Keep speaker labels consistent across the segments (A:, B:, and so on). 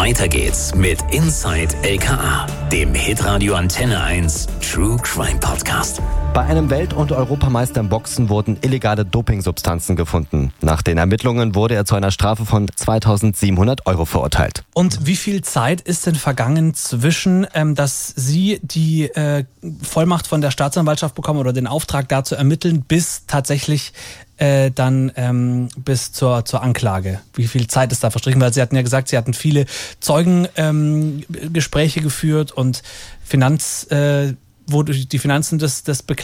A: Weiter geht's mit Inside LKA, dem Hitradio Antenne 1 True Crime Podcast.
B: Bei einem Welt- und Europameister im Boxen wurden illegale Dopingsubstanzen gefunden. Nach den Ermittlungen wurde er zu einer Strafe von 2.700 € verurteilt.
C: Und wie viel Zeit ist denn vergangen zwischen, dass Sie die Vollmacht von der Staatsanwaltschaft bekommen oder den Auftrag da zu ermitteln, bis tatsächlich bis zur Anklage? Wie viel Zeit ist da verstrichen? Weil Sie hatten ja gesagt, Sie hatten viele Zeugengespräche geführt und die Finanzen des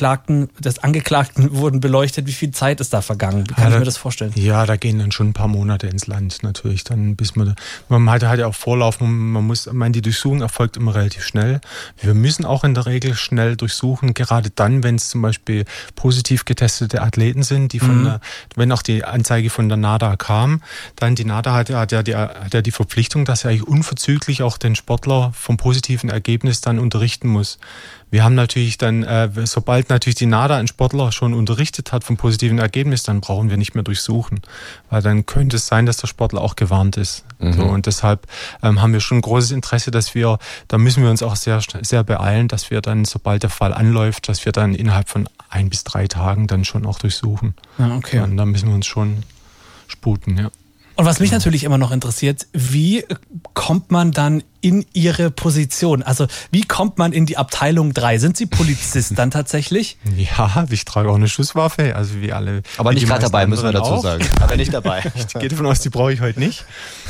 C: Angeklagten wurden beleuchtet. Wie viel Zeit ist da vergangen? Wie kann ich mir das vorstellen?
D: Ja, da gehen dann schon ein paar Monate ins Land natürlich. Dann bis man hat ja auch Vorlauf. Die Durchsuchung erfolgt immer relativ schnell. Wir müssen auch in der Regel schnell durchsuchen, gerade dann, wenn es zum Beispiel positiv getestete Athleten sind, die wenn auch die Anzeige von der NADA kam, dann die NADA hat ja die Verpflichtung, dass er eigentlich unverzüglich auch den Sportler vom positiven Ergebnis dann unterrichten muss. Wir haben natürlich dann, sobald natürlich die NADA einen Sportler schon unterrichtet hat vom positiven Ergebnis, dann brauchen wir nicht mehr durchsuchen. Weil dann könnte es sein, dass der Sportler auch gewarnt ist. So, und deshalb haben wir schon ein großes Interesse, da müssen wir uns auch sehr, sehr beeilen, dass wir dann, sobald der Fall anläuft, dass wir dann innerhalb von 1 bis 3 Tagen dann schon auch durchsuchen.
C: Ja, okay.
D: Und da müssen wir uns schon sputen, ja.
C: Und was mich natürlich immer noch interessiert, wie kommt man dann in Ihre Position? Also wie kommt man in die Abteilung 3? Sind Sie Polizist dann tatsächlich?
D: Ja, ich trage auch eine Schusswaffe, also wie alle.
B: Aber nicht gerade dabei, müssen wir dazu sagen. Aber nicht dabei.
D: Ich gehe davon aus, die brauche ich heute nicht.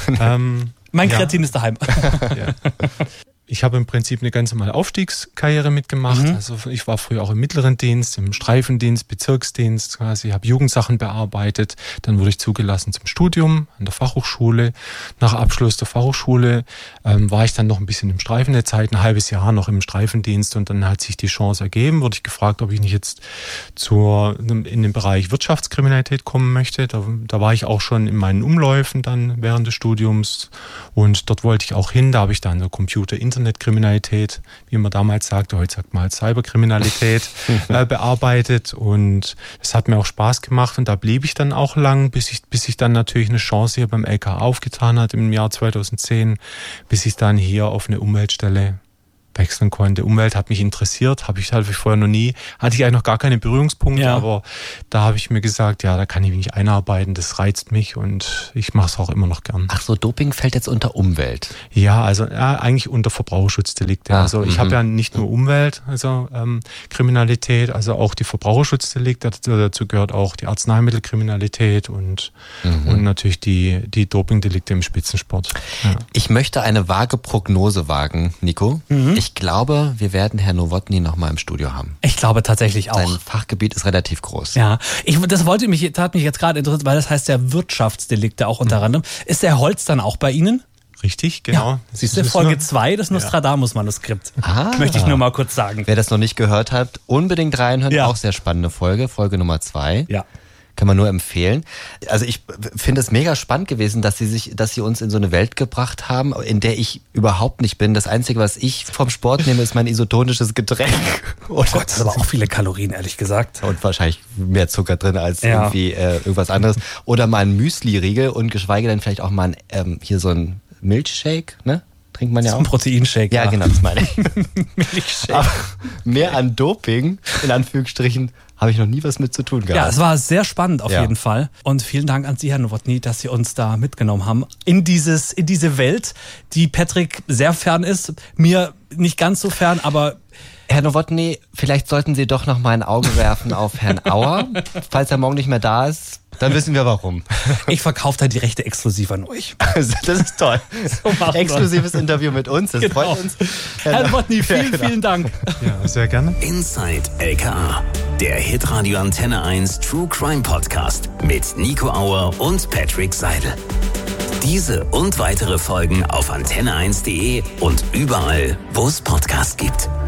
C: Mein Kreatin ist daheim.
D: Ja. Ich habe im Prinzip eine ganz normale Aufstiegskarriere mitgemacht. Also ich war früher auch im mittleren Dienst, im Streifendienst, Bezirksdienst quasi, habe Jugendsachen bearbeitet. Dann wurde ich zugelassen zum Studium an der Fachhochschule. Nach Abschluss der Fachhochschule war ich dann noch ein bisschen im Streifen der Zeit, ein halbes Jahr noch im Streifendienst, und dann hat sich die Chance ergeben, wurde ich gefragt, ob ich nicht jetzt in den Bereich Wirtschaftskriminalität kommen möchte. Da war ich auch schon in meinen Umläufen dann während des Studiums, und dort wollte ich auch hin. Da habe ich dann so Interntkriminalität, wie man damals sagte, heute sagt man halt Cyberkriminalität, bearbeitet, und es hat mir auch Spaß gemacht, und da blieb ich dann auch lang, bis sich dann natürlich eine Chance hier beim LKA aufgetan hat im Jahr 2010, bis ich dann hier auf eine Umweltstelle wechseln konnte. Umwelt hat mich interessiert, hatte ich eigentlich noch gar keine Berührungspunkte, aber da habe ich mir gesagt, ja, da kann ich mich einarbeiten, das reizt mich, und ich mache es auch immer noch gern.
B: Ach so, Doping fällt jetzt unter Umwelt?
D: Ja, also eigentlich unter Verbraucherschutzdelikte. Also ich habe ja nicht nur Umwelt, also Kriminalität, also auch die Verbraucherschutzdelikte, dazu gehört auch die Arzneimittelkriminalität und natürlich die Dopingdelikte im Spitzensport. Ja.
B: Ich möchte eine vage Prognose wagen, Nico. Ich glaube, wir werden Herrn Nowotny noch mal im Studio haben.
C: Ich glaube tatsächlich auch.
B: Sein Fachgebiet ist relativ groß.
C: Ja, das tat mich jetzt gerade interessiert, weil das heißt ja Wirtschaftsdelikte auch unter anderem. Ist der Holz dann auch bei Ihnen?
D: Richtig, genau.
C: Ja, siehst du, Folge 2 des Nostradamus-Manuskript. Möchte ich nur mal kurz sagen.
B: Wer das noch nicht gehört hat, unbedingt reinhören. Ja. Auch sehr spannende Folge Nummer 2.
C: Ja.
B: Kann man nur empfehlen. Also ich finde es mega spannend gewesen, dass Sie uns in so eine Welt gebracht haben, in der ich überhaupt nicht bin. Das Einzige, was ich vom Sport nehme, ist mein isotonisches Getränk.
C: Oh Gott, das ist aber auch viele Kalorien, ehrlich gesagt.
B: Und wahrscheinlich mehr Zucker drin als irgendwas anderes. Oder mal ein Müsli-Riegel, und geschweige denn vielleicht auch mal hier so ein Milchshake, ne? Trinkt man ja auch.
C: Ein Proteinshake.
B: Ja, genau, das meine ich.
C: Milchshake.
B: Aber mehr an Doping, in Anführungsstrichen, habe ich noch nie was mit zu tun gehabt.
C: Ja, es war sehr spannend auf jeden Fall. Und vielen Dank an Sie, Herr Nowotny, dass Sie uns da mitgenommen haben in diese Welt, die Patrick sehr fern ist, mir nicht ganz so fern, aber...
B: Herr Nowotny, vielleicht sollten Sie doch noch mal ein Auge werfen auf Herrn Auer. Falls er morgen nicht mehr da ist, dann wissen wir warum.
C: Ich verkaufe da die Rechte exklusiv an euch.
B: Das ist toll. So exklusives Interview mit uns, das freut uns.
C: Herr Nowotny, vielen Dank.
D: Ja, sehr gerne.
A: Inside LKA, der Hitradio Antenne 1 True Crime Podcast mit Nico Auer und Patrick Seidel. Diese und weitere Folgen auf antenne1.de und überall, wo es Podcasts gibt.